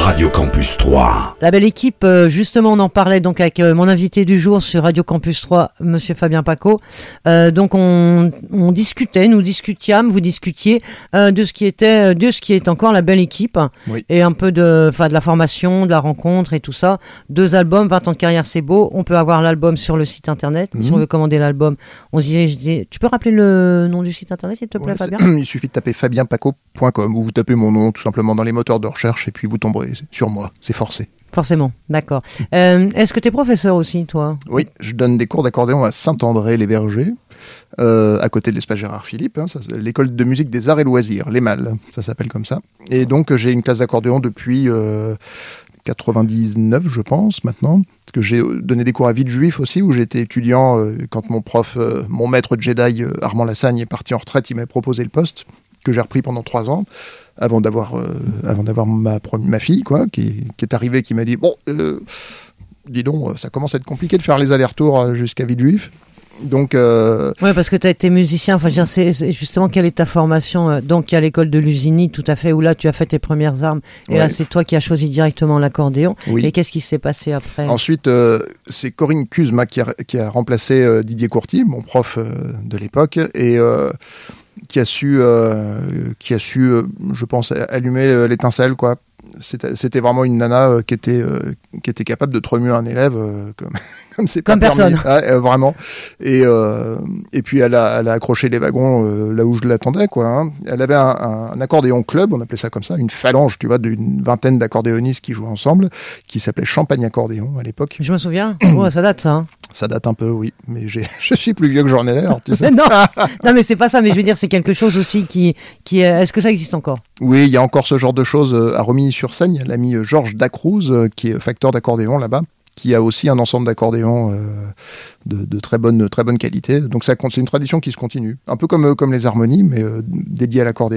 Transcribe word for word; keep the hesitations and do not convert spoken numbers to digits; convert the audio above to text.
Radio Campus trois. La belle équipe, justement, on en parlait donc avec mon invité du jour sur Radio Campus trois, Monsieur Fabien Pacaud. Euh, donc on, on discutait, nous discutiâmes, vous discutiez euh, de ce qui était, de ce qui est encore la belle équipe, oui. Et un peu de, enfin de la formation, de la rencontre et tout ça. Deux albums, vingt ans de carrière, c'est beau. On peut avoir l'album sur le site internet. Mmh. Si on veut commander l'album, on se dit, tu peux rappeler le nom du site internet, s'il te plaît, ouais, Fabien ? Il suffit de taper fabien pacaud point com ou vous tapez mon nom tout simplement dans les moteurs de recherche et puis vous tomberez sur moi, c'est forcé. Forcément, d'accord. Euh, est-ce que tu es professeur aussi, toi ? Oui, je donne des cours d'accordéon à Saint-André-les-Bergers, euh, à côté de l'espace Gérard Philippe, hein, ça, l'école de musique des arts et loisirs, l'E M A L, ça s'appelle comme ça. Et donc j'ai une classe d'accordéon depuis euh, quatre-vingt-dix-neuf, je pense, maintenant. Parce que j'ai donné des cours à Villejuif aussi, où j'étais étudiant euh, quand mon prof, euh, mon maître Jedi, euh, Armand Lassagne, est parti en retraite, il m'a proposé le poste, que j'ai repris pendant trois ans. Avant d'avoir, euh, avant d'avoir ma, ma fille, quoi, qui, qui est arrivée, qui m'a dit « Bon, euh, dis donc, ça commence à être compliqué de faire les allers-retours jusqu'à Villejuif. » Donc, euh... ouais, parce que tu as été musicien. Enfin, je veux dire, c'est, c'est justement quelle est ta formation euh, donc il y a l'école de Lusigny, tout à fait, où là tu as fait tes premières armes. Et ouais. Là, c'est toi qui as choisi directement l'accordéon. Oui. Et qu'est-ce qui s'est passé après ? Ensuite, euh, c'est Corinne Kuzma qui a, qui a remplacé euh, Didier Courty, mon prof euh, de l'époque, et euh, qui a su, euh, qui a su, euh, je pense, allumer euh, l'étincelle, quoi. C'était, c'était vraiment une nana euh, qui était euh, qui était capable de te remuer un élève euh, comme comme c'est pas comme personne. Ouais, euh, vraiment. Et euh, et puis elle a elle a accroché les wagons euh, là où je l'attendais, quoi. Hein. Elle avait un, un, un accordéon club, on appelait ça comme ça, une phalange, tu vois, d'une vingtaine d'accordéonistes qui jouaient ensemble, qui s'appelait Champagne Accordéon à l'époque. Je me souviens. Oh, ça date ça. Hein. Ça date un peu, oui, mais j'ai, je suis plus vieux que j'en ai l'air, tu sais. non, non, mais c'est pas ça, mais je veux dire, c'est quelque chose aussi qui, qui est... Est-ce que ça existe encore ? Oui, il y a encore ce genre de choses à Romilly-sur-Seine. Il y a l'ami Georges Dacruz, qui est facteur d'accordéon là-bas, qui a aussi un ensemble d'accordéons euh, de, de très bonne, très bonne qualité. Donc ça, c'est une tradition qui se continue. Un peu comme, comme les harmonies, mais euh, dédiée à l'accordéon.